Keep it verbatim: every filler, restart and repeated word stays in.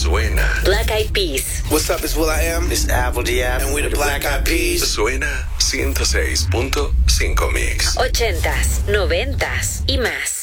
Suena. Black Eyed Peas. What's up, it's Will I Am. It's Apple D App. And we're the Black Eyed Peas. Suena ciento seis punto cinco Mix. Ochentas, noventas y más.